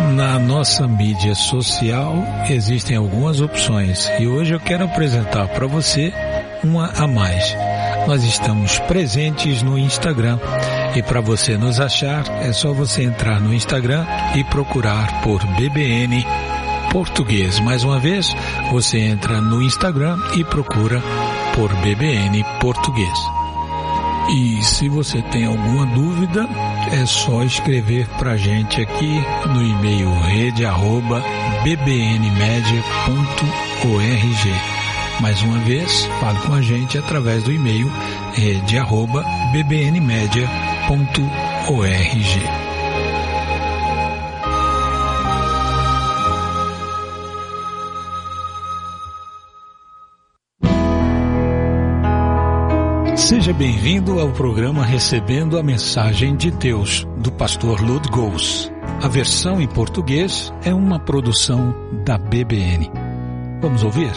Na nossa mídia social existem algumas opções e hoje eu quero apresentar para você uma a mais. Nós estamos presentes no Instagram e para você nos achar é só você entrar no Instagram e procurar por BBN Português. Mais uma vez, você entra no Instagram e procura por BBN Português. E se você tem alguma dúvida, é só escrever pra gente aqui no e-mail rede@bbnmedia.org. Mais uma vez, fale com a gente através do e-mail rede@bbnmedia.org. Seja bem-vindo ao programa Recebendo a Mensagem de Deus, do pastor Lud Gous. A versão em português é uma produção da BBN. Vamos ouvir?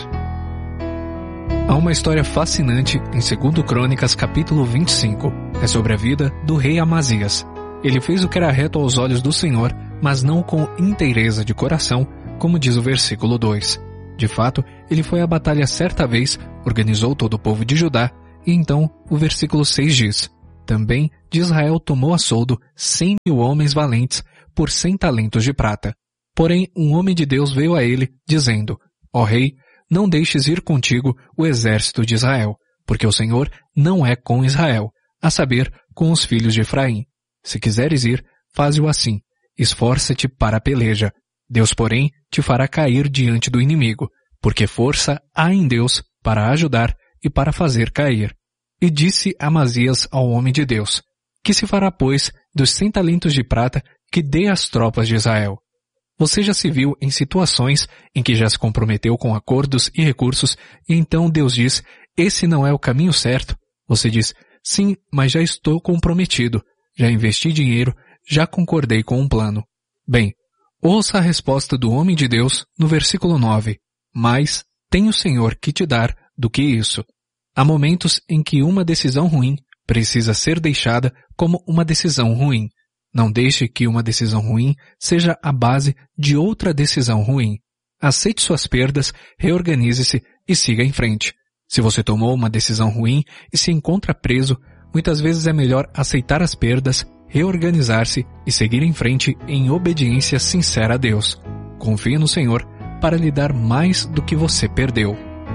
Há uma história fascinante em 2 Crônicas, capítulo 25. É sobre a vida do rei Amazias. Ele fez o que era reto aos olhos do Senhor, mas não com inteireza de coração, como diz o versículo 2. De fato, ele foi à batalha certa vez, organizou todo o povo de Judá, e então o versículo 6 diz: Também de Israel tomou a soldo 100.000 homens valentes por 100 talentos de prata. Porém, um homem de Deus veio a ele, dizendo: Ó rei, não deixes ir contigo o exército de Israel, porque o Senhor não é com Israel, a saber, com os filhos de Efraim. Se quiseres ir, faze-o assim, esforça-te para a peleja. Deus, porém, te fará cair diante do inimigo, porque força há em Deus para ajudar e para fazer cair. E disse Amazias ao homem de Deus: Que se fará, pois, dos 100 talentos de prata que dê às tropas de Israel? Você já se viu em situações em que já se comprometeu com acordos e recursos, e então Deus diz: esse não é o caminho certo? Você diz: sim, mas já estou comprometido, já investi dinheiro, já concordei com um plano. Bem, ouça a resposta do homem de Deus no versículo 9. Mas tem o Senhor que te dar do que isso. Há momentos em que uma decisão ruim precisa ser deixada como uma decisão ruim. Não deixe que uma decisão ruim seja a base de outra decisão ruim. Aceite suas perdas, reorganize-se e siga em frente. Se você tomou uma decisão ruim e se encontra preso, muitas vezes é melhor aceitar as perdas, reorganizar-se e seguir em frente em obediência sincera a Deus. Confie no Senhor para lhe dar mais do que você perdeu.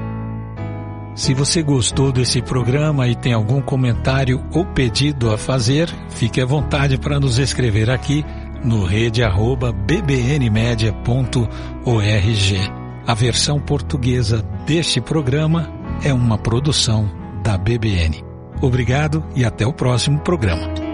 Se você gostou desse programa e tem algum comentário ou pedido a fazer, fique à vontade para nos escrever aqui no rede@bbnmedia.org. A versão portuguesa deste programa é uma produção da BBN. Obrigado e até o próximo programa.